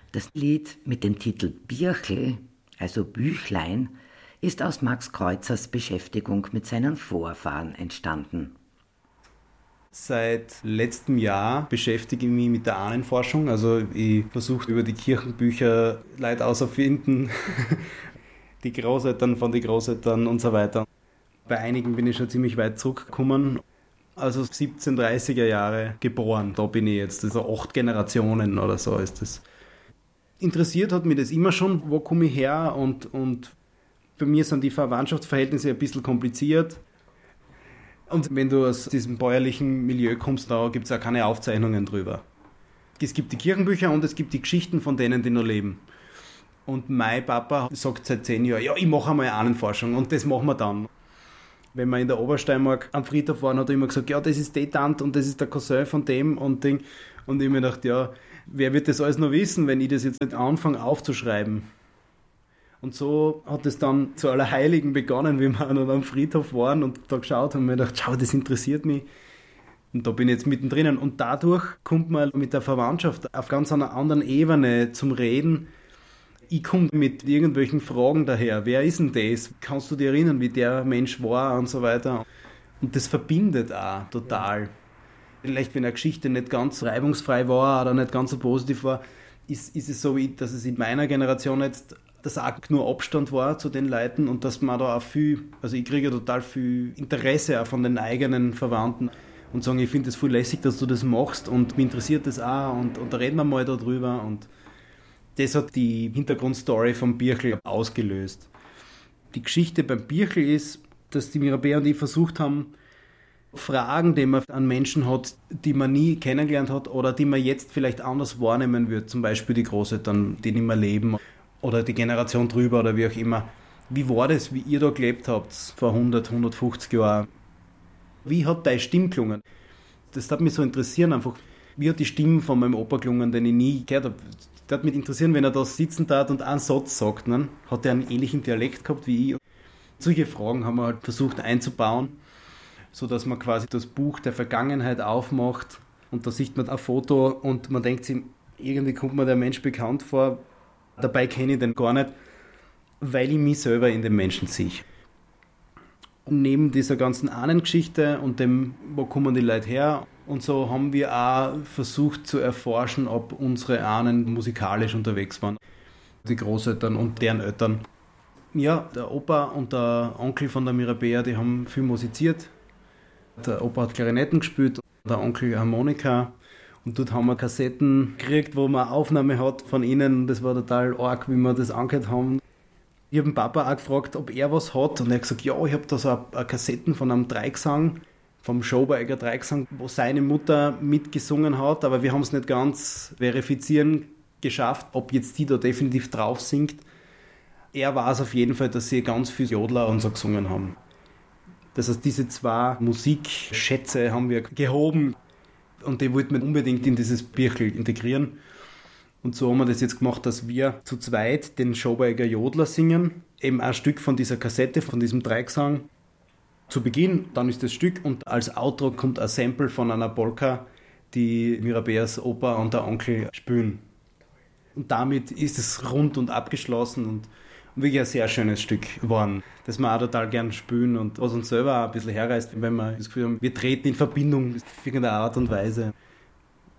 Das Lied mit dem Titel Birchel, also Büchlein, ist aus Max Kreuzers Beschäftigung mit seinen Vorfahren entstanden. Seit letztem Jahr beschäftige ich mich mit der Ahnenforschung. Also ich versuche über die Kirchenbücher Leute auszufinden, die Großeltern von den Großeltern und so weiter. Bei einigen bin ich schon ziemlich weit zurückgekommen. Also 1730er Jahre geboren, da bin ich jetzt. Also 8 Generationen oder so ist das. Interessiert hat mich das immer schon, wo komme ich her und bei mir sind die Verwandtschaftsverhältnisse ein bisschen kompliziert. Und wenn du aus diesem bäuerlichen Milieu kommst, da gibt es auch keine Aufzeichnungen drüber. Es gibt die Kirchenbücher und es gibt die Geschichten von denen, die noch leben. Und mein Papa sagt seit 10 Jahren, ja, ich mache einmal Ahnenforschung und das machen wir dann. Wenn wir in der Obersteiermark am Friedhof waren, hat er immer gesagt, ja, das ist die Tante und das ist der Cousin von dem und Ding. Und ich mir gedacht, ja, wer wird das alles noch wissen, wenn ich das jetzt nicht anfange aufzuschreiben? Und so hat es dann zu Allerheiligen begonnen, wie wir noch am Friedhof waren und da geschaut haben und mir gedacht, schau, das interessiert mich. Und da bin ich jetzt mittendrin. Und dadurch kommt man mit der Verwandtschaft auf ganz einer anderen Ebene zum Reden. Ich komme mit irgendwelchen Fragen daher. Wer ist denn das? Kannst du dich erinnern, wie der Mensch war und so weiter? Und das verbindet auch total. Vielleicht, wenn eine Geschichte nicht ganz reibungsfrei war oder nicht ganz so positiv war, ist es so, dass es in meiner Generation jetzt dass auch nur Abstand war zu den Leuten und dass man da auch viel, also ich kriege total viel Interesse auch von den eigenen Verwandten und sagen, ich finde es voll lässig, dass du das machst und mich interessiert das auch und da reden wir mal darüber und das hat die Hintergrundstory vom Birchel ausgelöst. Die Geschichte beim Birchel ist, dass die Mirabea und ich versucht haben, Fragen, die man an Menschen hat, die man nie kennengelernt hat oder die man jetzt vielleicht anders wahrnehmen wird, zum Beispiel die Großeltern, die nicht mehr leben oder die Generation drüber oder wie auch immer. Wie war das, wie ihr da gelebt habt vor 100, 150 Jahren? Wie hat deine Stimme gelungen? Das hat mich so interessieren einfach. Wie hat die Stimme von meinem Opa gelungen, den ich nie gehört habe? Das hat mich interessieren, wenn er da sitzen tat und einen Satz sagt. Ne? Hat er einen ähnlichen Dialekt gehabt wie ich? Solche Fragen haben wir halt versucht einzubauen, sodass man quasi das Buch der Vergangenheit aufmacht und da sieht man ein Foto und man denkt sich, irgendwie kommt mir der Mensch bekannt vor. Dabei kenne ich den gar nicht, weil ich mich selber in den Menschen sehe. Und neben dieser ganzen Ahnengeschichte und dem, wo kommen die Leute her, und so haben wir auch versucht zu erforschen, ob unsere Ahnen musikalisch unterwegs waren. Die Großeltern und deren Eltern. Ja, der Opa und der Onkel von der Mirabea, die haben viel musiziert. Der Opa hat Klarinetten gespielt, der Onkel Harmonika. Und dort haben wir Kassetten gekriegt, wo man Aufnahme hat von ihnen. Das war total arg, wie wir das angehört haben. Ich habe den Papa auch gefragt, ob er was hat. Und er hat gesagt, ja, ich habe da so eine Kassetten von einem Dreigesang, vom Schoberger Dreigesang, wo seine Mutter mitgesungen hat. Aber wir haben es nicht ganz verifizieren geschafft, ob jetzt die da definitiv drauf singt. Er weiß auf jeden Fall, dass sie ganz viel Jodler und so gesungen haben. Das heißt, diese 2 Musikschätze haben wir gehoben. Und die wollten wir unbedingt in dieses Birchel integrieren. Und so haben wir das jetzt gemacht, dass wir zu zweit den Schoberger Jodler singen. Eben ein Stück von dieser Kassette, von diesem Dreigesang. Zu Beginn, dann ist das Stück und als Outro kommt ein Sample von einer Polka, die Mirabeas Opa und der Onkel spielen. Und damit ist es rund und abgeschlossen und wirklich ein sehr schönes Stück geworden, das wir auch total gern spielen und was uns selber auch ein bisschen herreißt, wenn wir das Gefühl haben, wir treten in Verbindung auf irgendeine Art und Weise.